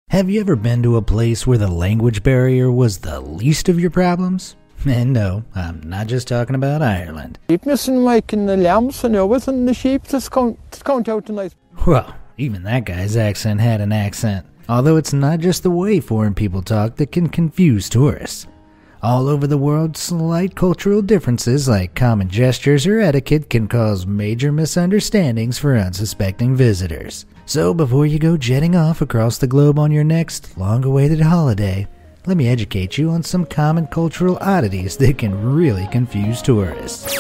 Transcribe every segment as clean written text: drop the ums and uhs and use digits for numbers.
Have you ever been to a place where the language barrier was the least of your problems? And no, I'm not just talking about Ireland. Well, even that guy's accent had an accent. Although it's not just the way foreign people talk that can confuse tourists. All over the world, slight cultural differences like common gestures or etiquette can cause major misunderstandings for unsuspecting visitors. So before you go jetting off across the globe on your next long-awaited holiday, let me educate you on some common cultural oddities that can really confuse tourists.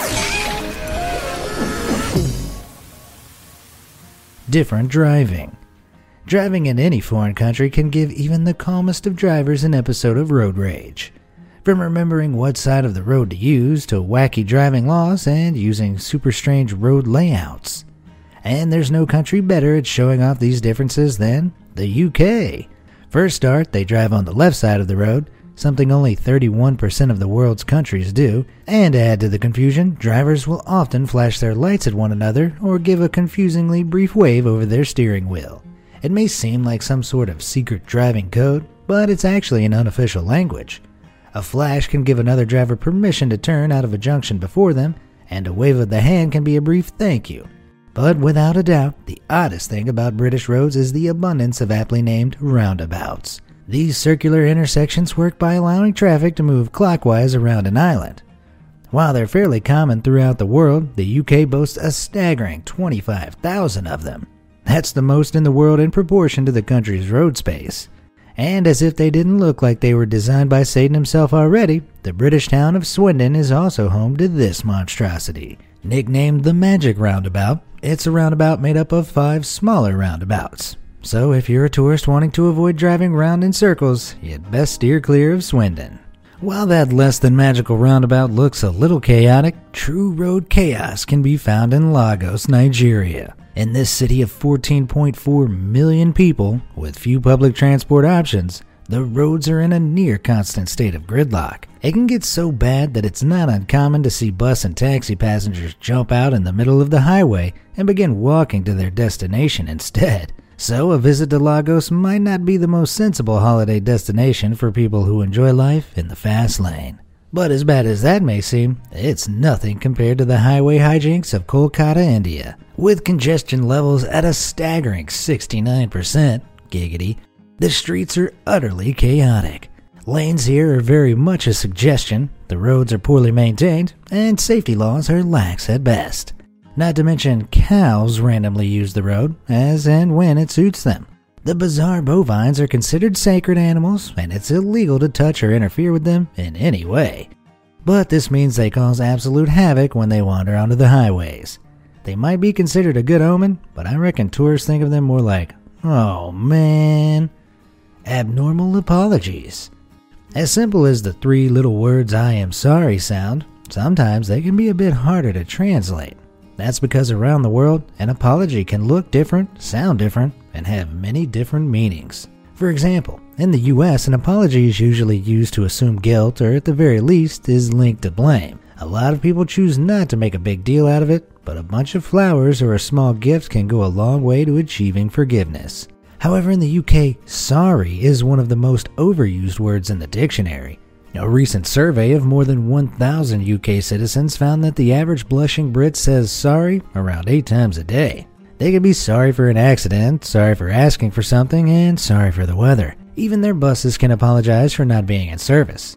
Different driving. Driving in any foreign country can give even the calmest of drivers an episode of road rage. From remembering what side of the road to use to wacky driving laws and using super strange road layouts. And there's no country better at showing off these differences than the UK. For a start, they drive on the left side of the road, something only 31% of the world's countries do, and to add to the confusion, drivers will often flash their lights at one another or give a confusingly brief wave over their steering wheel. It may seem like some sort of secret driving code, but it's actually an unofficial language. A flash can give another driver permission to turn out of a junction before them, and a wave of the hand can be a brief thank you. But without a doubt, the oddest thing about British roads is the abundance of aptly named roundabouts. These circular intersections work by allowing traffic to move clockwise around an island. While they're fairly common throughout the world, the UK boasts a staggering 25,000 of them. That's the most in the world in proportion to the country's road space. And as if they didn't look like they were designed by Satan himself already, the British town of Swindon is also home to this monstrosity. Nicknamed the Magic Roundabout, it's a roundabout made up of 5 smaller roundabouts. So if you're a tourist wanting to avoid driving round in circles, you'd best steer clear of Swindon. While that less than magical roundabout looks a little chaotic, true road chaos can be found in Lagos, Nigeria. In this city of 14.4 million people, with few public transport options, the roads are in a near constant state of gridlock. It can get so bad that it's not uncommon to see bus and taxi passengers jump out in the middle of the highway and begin walking to their destination instead. So a visit to Lagos might not be the most sensible holiday destination for people who enjoy life in the fast lane. But as bad as that may seem, it's nothing compared to the highway hijinks of Kolkata, India. With congestion levels at a staggering 69%, giggity, the streets are utterly chaotic. Lanes here are very much a suggestion, the roads are poorly maintained, and safety laws are lax at best. Not to mention cows randomly use the road, as and when it suits them. The bizarre bovines are considered sacred animals, and it's illegal to touch or interfere with them in any way. But this means they cause absolute havoc when they wander onto the highways. They might be considered a good omen, but I reckon tourists think of them more like, oh man, abnormal apologies. As simple as the 3 little words I am sorry sound, sometimes they can be a bit harder to translate. That's because around the world, an apology can look different, sound different, and have many different meanings. For example, in the US, an apology is usually used to assume guilt or at the very least is linked to blame. A lot of people choose not to make a big deal out of it, but a bunch of flowers or a small gift can go a long way to achieving forgiveness. However, in the UK, sorry is one of the most overused words in the dictionary. A recent survey of more than 1,000 UK citizens found that the average blushing Brit says sorry around 8 times a day. They can be sorry for an accident, sorry for asking for something, and sorry for the weather. Even their buses can apologize for not being in service.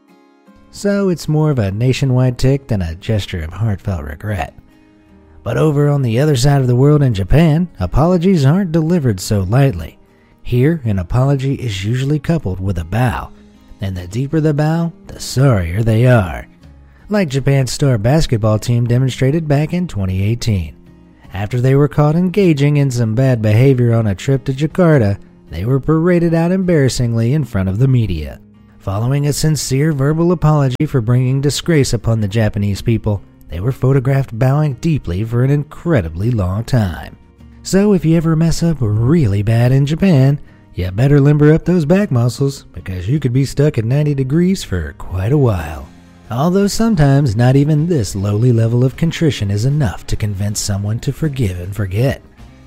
So it's more of a nationwide tic than a gesture of heartfelt regret. But over on the other side of the world in Japan, apologies aren't delivered so lightly. Here, an apology is usually coupled with a bow. And the deeper the bow, the sorrier they are. Like Japan's star basketball team demonstrated back in 2018. After they were caught engaging in some bad behavior on a trip to Jakarta, they were paraded out embarrassingly in front of the media. Following a sincere verbal apology for bringing disgrace upon the Japanese people, they were photographed bowing deeply for an incredibly long time. So if you ever mess up really bad in Japan, you better limber up those back muscles, because you could be stuck at 90 degrees for quite a while. Although sometimes not even this lowly level of contrition is enough to convince someone to forgive and forget.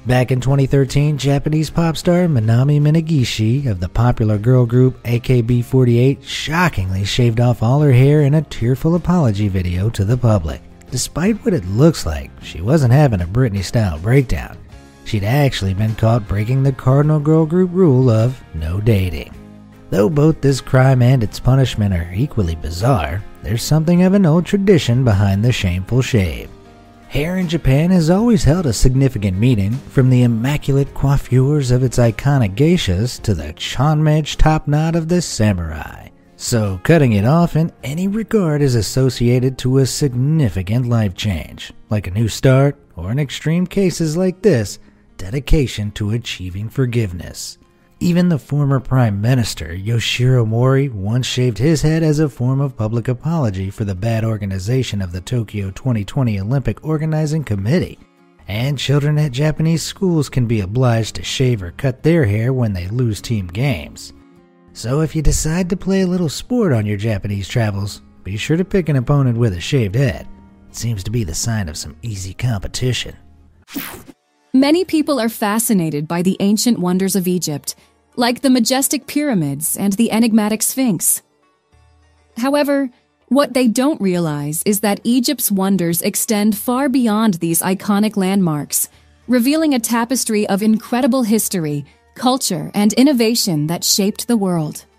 Back in 2013, Japanese pop star Minami Minagishi of the popular girl group AKB48 shockingly shaved off all her hair in a tearful apology video to the public. Despite what it looks like, she wasn't having a Britney-style breakdown. She'd actually been caught breaking the cardinal girl group rule of no dating. Though both this crime and its punishment are equally bizarre, there's something of an old tradition behind the shameful shave. Hair in Japan has always held a significant meaning, from the immaculate coiffures of its iconic geishas to the Chanmage top knot of the samurai. So cutting it off in any regard is associated to a significant life change, like a new start, or in extreme cases like this, dedication to achieving forgiveness. Even the former Prime Minister, Yoshiro Mori, once shaved his head as a form of public apology for the bad organization of the Tokyo 2020 Olympic Organizing Committee. And children at Japanese schools can be obliged to shave or cut their hair when they lose team games. So if you decide to play a little sport on your Japanese travels, be sure to pick an opponent with a shaved head. It seems to be the sign of some easy competition. Many people are fascinated by the ancient wonders of Egypt, like the majestic pyramids and the enigmatic Sphinx. However, what they don't realize is that Egypt's wonders extend far beyond these iconic landmarks, revealing a tapestry of incredible history, culture, and innovation that shaped the world.